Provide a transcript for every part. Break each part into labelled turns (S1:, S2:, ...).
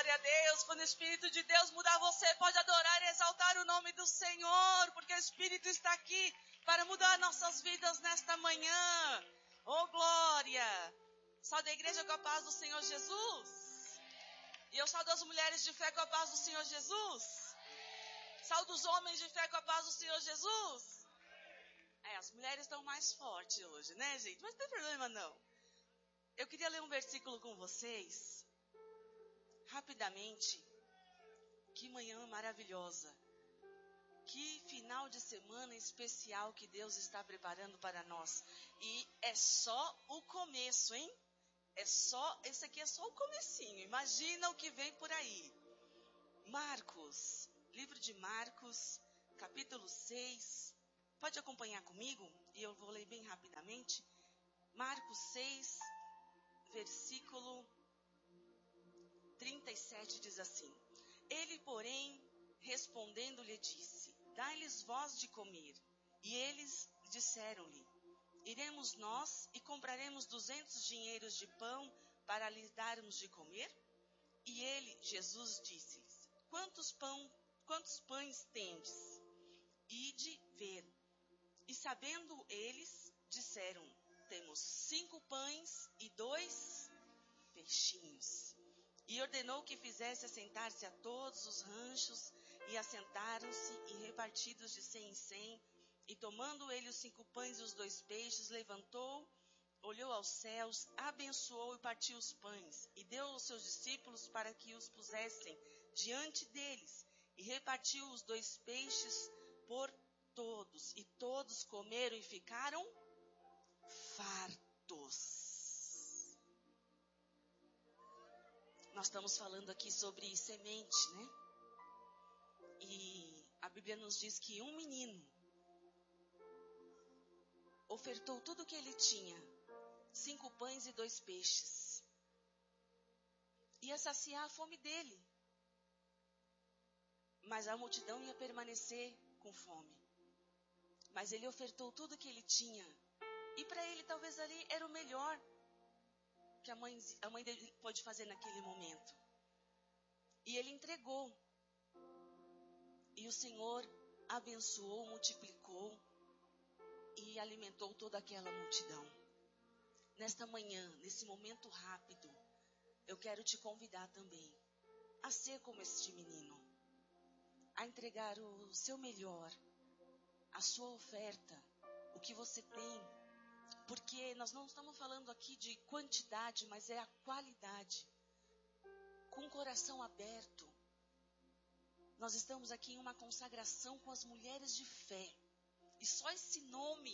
S1: Glória a Deus. Quando o Espírito de Deus mudar você, pode adorar e exaltar o nome do Senhor, porque o Espírito está aqui para mudar nossas vidas nesta manhã. Oh, glória! Saúde a igreja com a paz do Senhor Jesus. E eu saúdo as mulheres de fé com a paz do Senhor Jesus. Saúdo os homens de fé com a paz do Senhor Jesus. As mulheres estão mais fortes hoje, né, gente? Mas não tem problema, não. Eu queria ler um versículo com vocês, rapidamente. Que manhã maravilhosa. Que final de semana especial que Deus está preparando para nós. E é só o começo, hein? Esse aqui é só o comecinho. Imagina o que vem por aí. Marcos, livro de Marcos, capítulo 6. Pode acompanhar comigo? E eu vou ler bem rapidamente. Marcos 6, versículo 37 diz assim: Ele, porém, respondendo, lhe disse: Dai-lhes vós de comer. E eles disseram-lhe: Iremos nós e compraremos 200 dinheiros de pão para lhes darmos de comer? E ele, Jesus, disse-lhes: Quantos pães tendes? Ide ver. E sabendo eles, disseram: Temos 5 pães e 2 peixinhos. E ordenou que fizesse assentar-se a todos os ranchos, e assentaram-se, e repartidos de 100 em 100. E tomando ele os 5 pães e os 2 peixes, levantou, olhou aos céus, abençoou e partiu os pães, e deu aos seus discípulos para que os pusessem diante deles, e repartiu os 2 peixes por todos, e todos comeram e ficaram fartos. Nós estamos falando aqui sobre semente, né? E a Bíblia nos diz que um menino ofertou tudo o que ele tinha, 5 pães e 2 peixes. Ia saciar a fome dele. Mas a multidão ia permanecer com fome. Mas ele ofertou tudo o que ele tinha. E para ele, talvez ali era o melhor que a mãe dele pôde fazer naquele momento. E ele entregou. E o Senhor abençoou, multiplicou e alimentou toda aquela multidão. Nesta manhã, nesse momento rápido, eu quero te convidar também a ser como este menino, a entregar o seu melhor, a sua oferta, o que você tem, porque nós não estamos falando aqui de quantidade, mas é a qualidade, com o coração aberto. Nós estamos aqui em uma consagração com as mulheres de fé, e só esse nome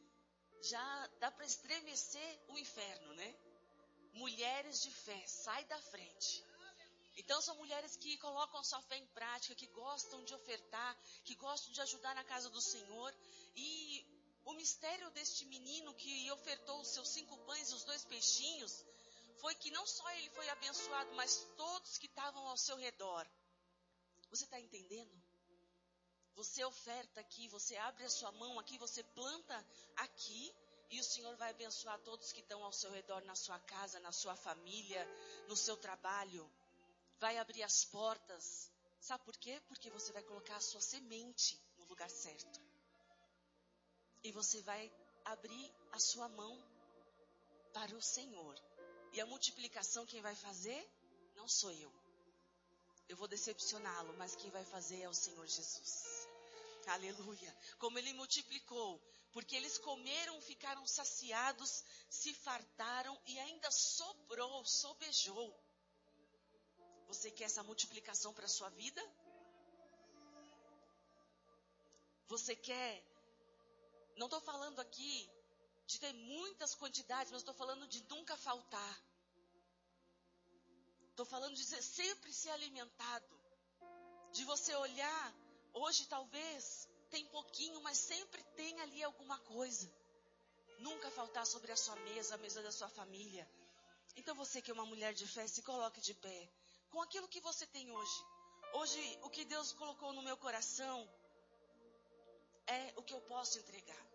S1: já dá para estremecer o inferno, né? Mulheres de fé, sai da frente. Então são mulheres que colocam sua fé em prática, que gostam de ofertar, que gostam de ajudar na casa do Senhor. E o mistério deste menino que ofertou os seus 5 pães e os 2 peixinhos foi que não só ele foi abençoado, mas todos que estavam ao seu redor. Você está entendendo? Você oferta aqui, você abre a sua mão aqui, você planta aqui, e o Senhor vai abençoar todos que estão ao seu redor, na sua casa, na sua família, no seu trabalho. Vai abrir as portas. Sabe por quê? Porque você vai colocar a sua semente no lugar certo. E você vai abrir a sua mão para o Senhor. E a multiplicação quem vai fazer? Não sou eu. Eu vou decepcioná-lo, mas quem vai fazer é o Senhor Jesus. Aleluia. Como ele multiplicou. Porque eles comeram, ficaram saciados, se fartaram e ainda sobrou, sobejou. Você quer essa multiplicação para a sua vida? Você quer? Não estou falando aqui de ter muitas quantidades, mas estou falando de nunca faltar. Estou falando de sempre ser alimentado. De você olhar, hoje talvez tem pouquinho, mas sempre tem ali alguma coisa. Nunca faltar sobre a sua mesa, a mesa da sua família. Então você que é uma mulher de fé, se coloque de pé. Com aquilo que você tem hoje. Hoje, o que Deus colocou no meu coração é o que eu posso entregar.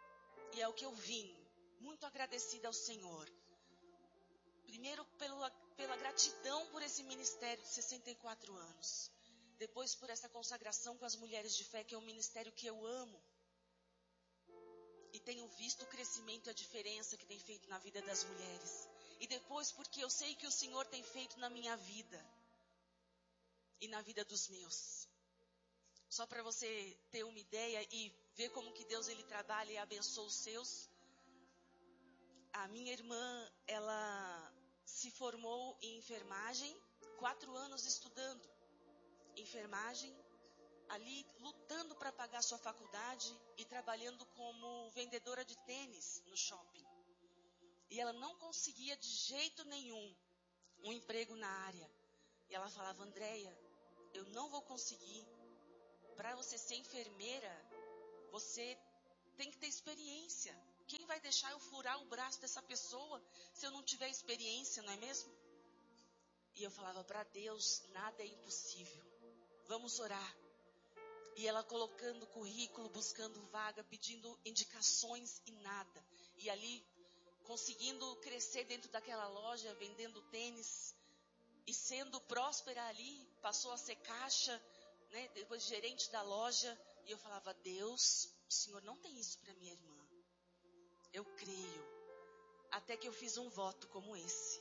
S1: E é o que eu vim, muito agradecida ao Senhor. Primeiro pela gratidão por esse ministério de 64 anos. Depois por essa consagração com as mulheres de fé, que é um ministério que eu amo. E tenho visto o crescimento e a diferença que tem feito na vida das mulheres. E depois porque eu sei que o Senhor tem feito na minha vida. E na vida dos meus. Só para você ter uma ideia e ver como que Deus ele trabalha e abençoa os seus. A minha irmã, ela se formou em enfermagem, 4 anos estudando enfermagem, ali lutando para pagar sua faculdade e trabalhando como vendedora de tênis no shopping. E ela não conseguia de jeito nenhum um emprego na área. E ela falava, Andréia, eu não vou conseguir. Para você ser enfermeira, você tem que ter experiência. Quem vai deixar eu furar o braço dessa pessoa se eu não tiver experiência, não é mesmo? E eu falava, para Deus nada é impossível. Vamos orar. E ela colocando currículo, buscando vaga, pedindo indicações e nada. E ali, conseguindo crescer dentro daquela loja, vendendo tênis. E sendo próspera ali, passou a ser caixa, né, depois gerente da loja. E eu falava, Deus, o Senhor não tem isso para minha irmã. Eu creio. Até que eu fiz um voto como esse.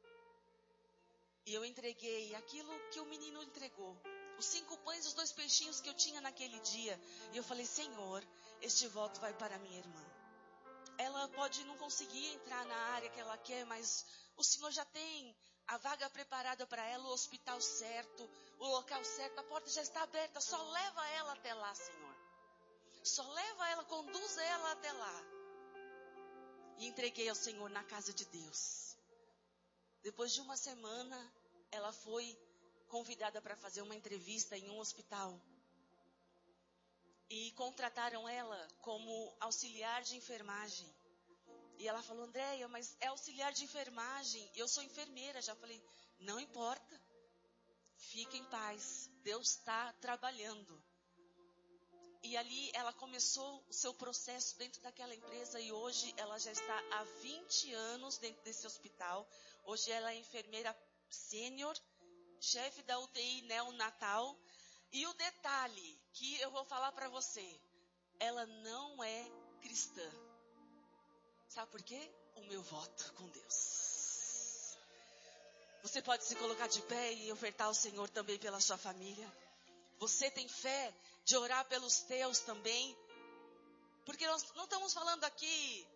S1: E eu entreguei aquilo que o menino entregou. Os 5 pães e os 2 peixinhos que eu tinha naquele dia. E eu falei, Senhor, este voto vai para minha irmã. Ela pode não conseguir entrar na área que ela quer, mas o Senhor já tem a vaga preparada para ela, o hospital certo, o local certo, a porta já está aberta. Só leva ela até lá, Senhor. Só leva ela, conduza ela até lá. E entreguei ao Senhor na casa de Deus. Depois de uma semana, ela foi convidada para fazer uma entrevista em um hospital. E contrataram ela como auxiliar de enfermagem. E ela falou, Andréia, mas é auxiliar de enfermagem, eu sou enfermeira. Já falei, não importa, fique em paz, Deus está trabalhando. E ali ela começou o seu processo dentro daquela empresa e hoje ela já está há 20 anos dentro desse hospital. Hoje ela é enfermeira sênior, chefe da UTI neonatal. E o detalhe que eu vou falar para você, ela não é cristã. Sabe por quê? O meu voto com Deus. Você pode se colocar de pé e ofertar ao Senhor também pela sua família. Você tem fé de orar pelos teus também? Porque nós não estamos falando aqui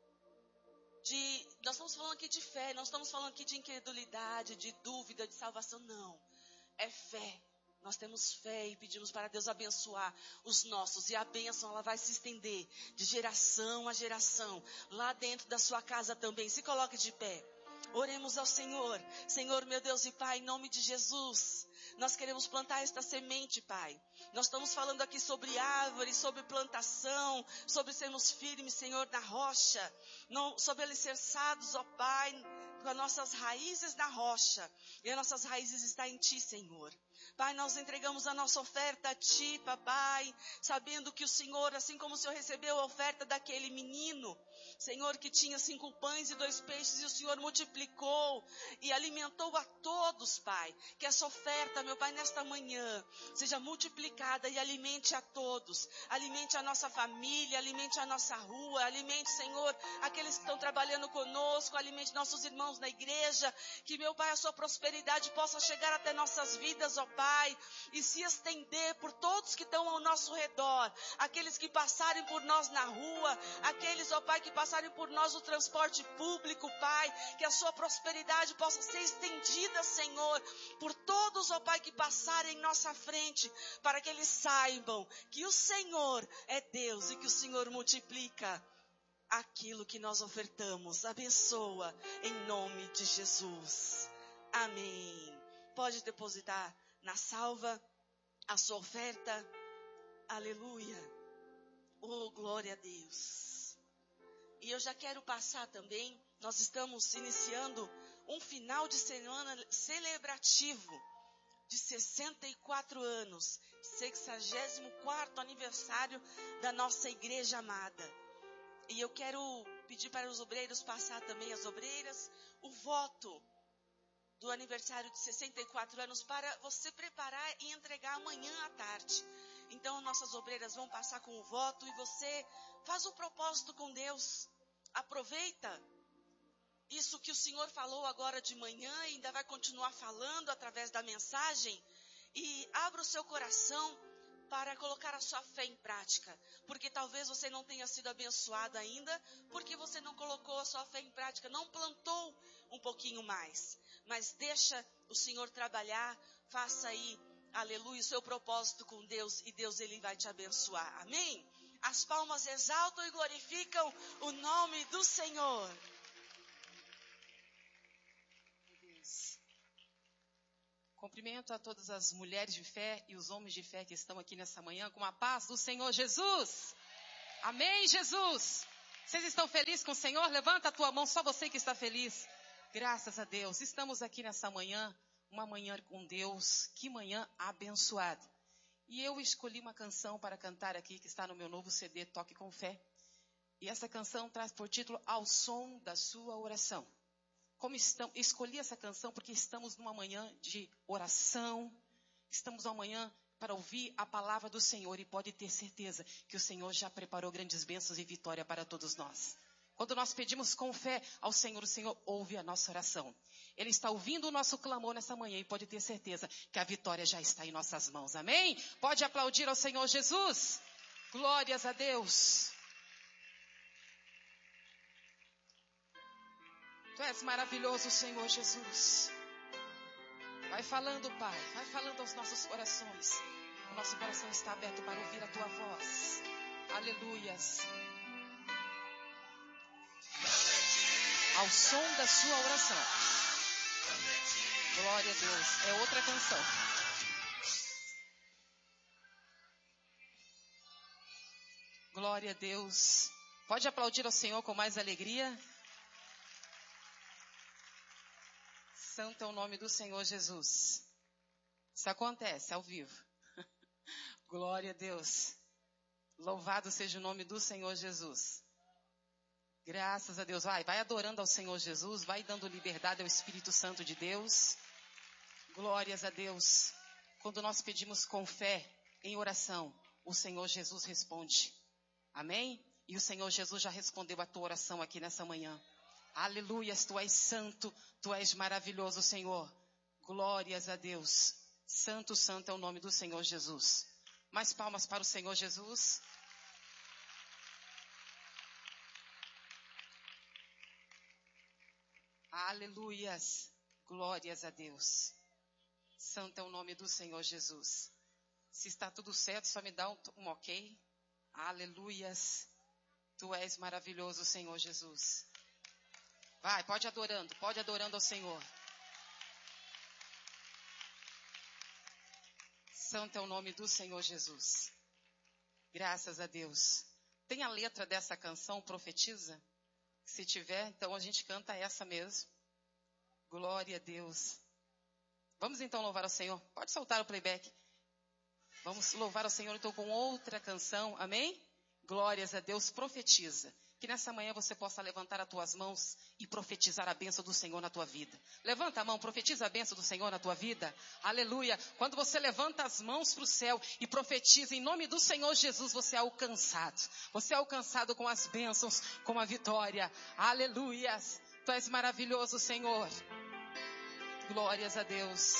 S1: nós estamos falando aqui de fé, nós estamos falando aqui de incredulidade, de dúvida, de salvação. Não, é fé. Nós temos fé e pedimos para Deus abençoar os nossos. E a bênção, ela vai se estender de geração a geração. Lá dentro da sua casa também. Se coloque de pé. Oremos ao Senhor. Senhor, meu Deus e Pai, em nome de Jesus. Nós queremos plantar esta semente, Pai. Nós estamos falando aqui sobre árvore, sobre plantação, sobre sermos firmes, Senhor, na rocha. Sobre alicerçados, ó Pai, com as nossas raízes na rocha. E as nossas raízes estão em Ti, Senhor. Pai, nós entregamos a nossa oferta a Ti, Papai, sabendo que o Senhor, assim como o Senhor recebeu a oferta daquele menino, Senhor, que tinha 5 pães e 2 peixes, e o Senhor multiplicou e alimentou a todos, Pai. Que essa oferta, meu Pai, nesta manhã, seja multiplicada e alimente a todos. Alimente a nossa família, alimente a nossa rua, alimente, Senhor, aqueles que estão trabalhando conosco, alimente nossos irmãos na igreja. Que, meu Pai, a sua prosperidade possa chegar até nossas vidas, ó Pai, e se estender por todos que estão ao nosso redor, aqueles que passarem por nós na rua, aqueles, ó Pai, que passarem por nós no transporte público, Pai, que a sua prosperidade possa ser estendida, Senhor, por todos, ó Pai, que passarem em nossa frente, para que eles saibam que o Senhor é Deus e que o Senhor multiplica aquilo que nós ofertamos. Abençoa em nome de Jesus. Amém. Pode depositar na salva a sua oferta. Aleluia. Oh, glória a Deus. E eu já quero passar também, nós estamos iniciando um final de semana celebrativo de 64 anos, 64º aniversário da nossa igreja amada. E eu quero pedir para os obreiros passar também, as obreiras, o voto do aniversário de 64 anos para você preparar e entregar amanhã à tarde. Então, nossas obreiras vão passar com o voto e você faz um propósito com Deus. Aproveita isso que o Senhor falou agora de manhã e ainda vai continuar falando através da mensagem, e abra o seu coração para colocar a sua fé em prática, porque talvez você não tenha sido abençoado ainda, porque você não colocou a sua fé em prática, não plantou um pouquinho mais, mas deixa o Senhor trabalhar, faça aí, aleluia, o seu propósito com Deus, e Deus ele vai te abençoar, amém? As palmas exaltam e glorificam o nome do Senhor.
S2: Cumprimento a todas as mulheres de fé e os homens de fé que estão aqui nessa manhã com a paz do Senhor Jesus. Amém, Jesus. Vocês estão felizes com o Senhor? Levanta a tua mão, só você que está feliz. Graças a Deus. Estamos aqui nessa manhã, uma manhã com Deus. Que manhã abençoada. E eu escolhi uma canção para cantar aqui, que está no meu novo CD, Toque com Fé. E essa canção traz por título Ao Som da Sua Oração. Escolhi essa canção porque estamos numa manhã de oração, estamos numa manhã para ouvir a palavra do Senhor, e pode ter certeza que o Senhor já preparou grandes bênçãos e vitória para todos nós. Quando nós pedimos com fé ao Senhor, o Senhor ouve a nossa oração. Ele está ouvindo o nosso clamor nessa manhã e pode ter certeza que a vitória já está em nossas mãos, amém? Pode aplaudir ao Senhor Jesus. Glórias a Deus. Tu és maravilhoso, Senhor Jesus. Vai falando, Pai. Vai falando aos nossos corações. O nosso coração está aberto para ouvir a Tua voz. Aleluias. Ao som da sua oração. Glória a Deus. É outra canção. Glória a Deus. Pode aplaudir ao Senhor com mais alegria. Santo é o nome do Senhor Jesus. Isso acontece ao vivo. Glória a Deus. Louvado seja o nome do Senhor Jesus. Graças a Deus. Vai adorando ao Senhor Jesus. Vai dando liberdade ao Espírito Santo de Deus. Glórias a Deus. Quando nós pedimos com fé, em oração, o Senhor Jesus responde. Amém? E o Senhor Jesus já respondeu a tua oração aqui nessa manhã. Aleluias, tu és santo, tu és maravilhoso, Senhor. Glórias a Deus. Santo, santo é o nome do Senhor Jesus. Mais palmas para o Senhor Jesus. Aleluias. Glórias a Deus. Santo é o nome do Senhor Jesus. Se está tudo certo, só me dá um ok. Aleluias. Tu és maravilhoso, Senhor Jesus. Vai, pode adorando ao Senhor. Santo é o nome do Senhor Jesus. Graças a Deus. Tem a letra dessa canção, profetiza? Se tiver, então a gente canta essa mesmo. Glória a Deus. Vamos então louvar ao Senhor. Pode soltar o playback. Vamos louvar ao Senhor então com outra canção. Amém? Glórias a Deus. Profetiza. Que nessa manhã você possa levantar as tuas mãos e profetizar a bênção do Senhor na tua vida. Levanta a mão, profetiza a bênção do Senhor na tua vida. Aleluia. Quando você levanta as mãos para o céu e profetiza em nome do Senhor Jesus, você é alcançado. Você é alcançado com as bênçãos, com a vitória. Aleluia. Tu és maravilhoso, Senhor. Glórias a Deus.